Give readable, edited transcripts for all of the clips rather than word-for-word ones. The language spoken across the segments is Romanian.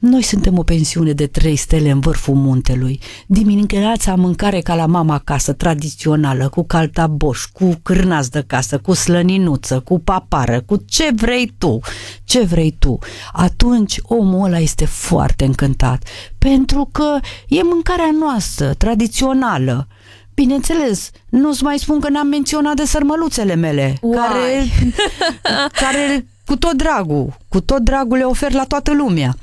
Noi suntem o pensiune de 3 stele în vârful muntelui. Dimineața mâncare ca la mama acasă, tradițională, cu caltaboș, cu cârnați de casă, cu slăninuță, cu papară, cu ce vrei tu. Atunci omul ăla este foarte încântat, pentru că e mâncarea noastră, tradițională. Bineînțeles, nu-ți mai spun că n-am menționat de sărmăluțele mele, care cu tot dragul le ofer la toată lumea.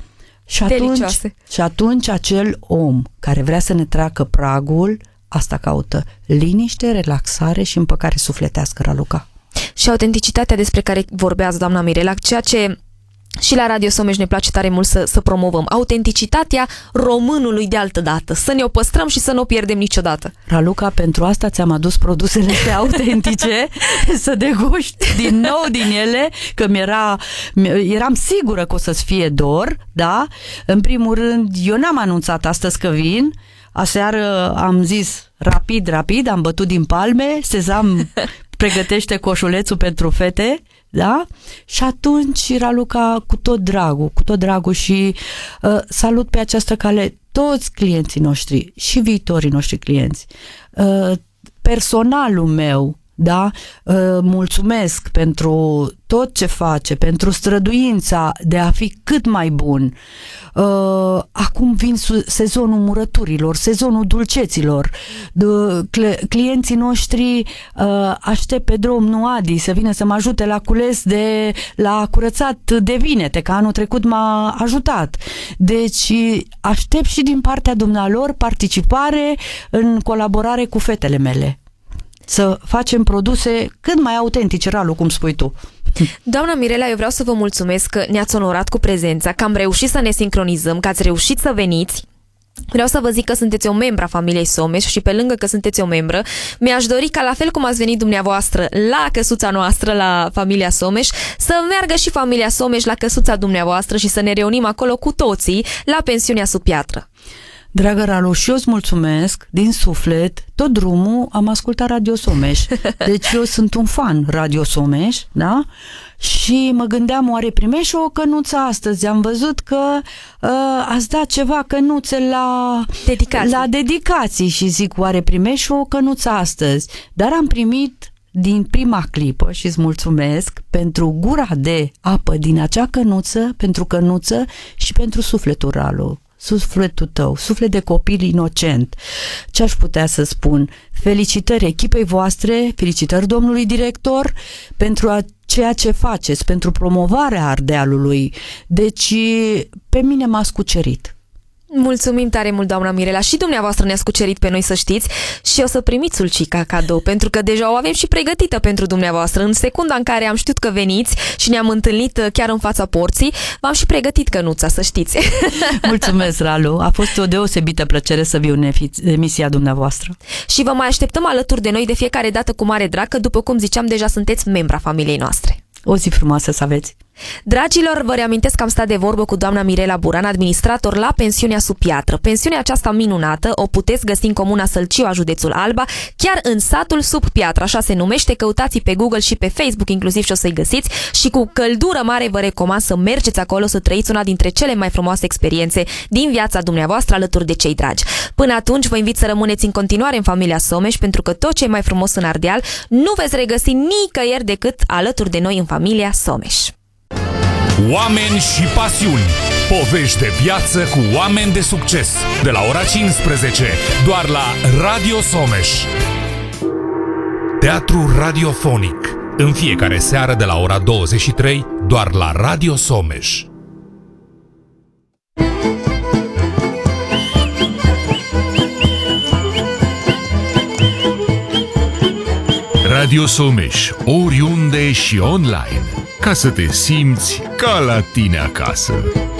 Și atunci acel om care vrea să ne treacă pragul, asta caută: liniște, relaxare și împăcare sufletească, Raluca. Și autenticitatea despre care vorbeați, doamna Mirela, ceea ce și la Radio Someș ne place tare mult să promovăm. Autenticitatea românului de altă dată. Să ne o păstrăm și să nu o pierdem niciodată. Raluca, pentru asta ți-am adus produsele astea autentice, să deguști din nou din ele, că eram sigură că o să-ți fie dor, da? În primul rând, eu n-am anunțat astăzi că vin. Aseară am zis rapid, am bătut din palme, Sezam pregătește coșulețul pentru fete, da? Și atunci, Raluca, cu tot dragul și salut pe această cale toți clienții noștri și viitorii noștri clienți. Personalul meu, da? Mulțumesc pentru tot ce face, pentru străduința de a fi cât mai bun. Acum vin sezonul murăturilor, sezonul dulceților. Clienții noștri aștept pe domnul Adi să vină să mă ajute la cules la curățat de vinete, că anul trecut m-a ajutat. Deci aștept și din partea dumnealor participare în colaborare cu fetele mele. Să facem produse cât mai autentice, Ralu, cum spui tu. Doamna Mirela, eu vreau să vă mulțumesc că ne-ați onorat cu prezența, că am reușit să ne sincronizăm, că ați reușit să veniți. Vreau să vă zic că sunteți o membră a familiei Someș și pe lângă că sunteți o membră, mi-aș dori ca la fel cum ați venit dumneavoastră la căsuța noastră, la familia Someș, să meargă și familia Someș la căsuța dumneavoastră și să ne reunim acolo cu toții la pensiunea sub piatră. Dragă Ralu, și eu îți mulțumesc din suflet. Tot drumul am ascultat Radio Someș. Deci eu sunt un fan Radio Someș, da? Și mă gândeam, oare primești o cănuță astăzi? Am văzut că ați dat ceva cănuțe la dedicații și zic, oare primești o cănuță astăzi? Dar am primit din prima clipă și îți mulțumesc pentru gura de apă din acea cănuță, pentru cănuță și pentru sufletul, Ralu. Sufletul tău, suflet de copil inocent. Ce aș putea să spun? Felicitări echipei voastre, felicitări domnului director pentru ceea ce faceți, pentru promovarea Ardealului. Deci, pe mine m-a scucerit. Mulțumim tare mult, doamna Mirela, și dumneavoastră ne-ați cucerit pe noi, să știți, și o să primiți sulcica cadou, pentru că deja o avem și pregătită pentru dumneavoastră. În secunda în care am știut că veniți și ne-am întâlnit chiar în fața porții, v-am și pregătit cănuța, să știți. Mulțumesc, Ralu, a fost o deosebită plăcere să viu în emisia dumneavoastră. Și vă mai așteptăm alături de noi de fiecare dată cu mare drag, că după cum ziceam, deja sunteți membra familiei noastre. O zi frumoasă să aveți! Dragilor, vă reamintesc că am stat de vorbă cu doamna Mirela Buran, administrator la pensiunea sub piatră. Pensiunea aceasta minunată o puteți găsi în comuna Sălcioa, județul Alba, chiar în satul sub piatră, așa se numește. Căutați pe Google și pe Facebook inclusiv și o să-i găsiți și cu căldură mare vă recomand să mergeți acolo, să trăiți una dintre cele mai frumoase experiențe din viața dumneavoastră alături de cei dragi. Până atunci vă invit să rămâneți în continuare în familia Someș, pentru că tot ce e mai frumos în Ardeal nu veți regăsi nicăieri decât alături de noi în familia Someș. Oameni și pasiuni. Povești de viață cu oameni de succes. De la ora 15, doar la Radio Someș. Teatru radiofonic. În fiecare seară de la ora 23, doar la Radio Someș. Radio Someș, oriunde și online, ca să te simți ca la tine acasă.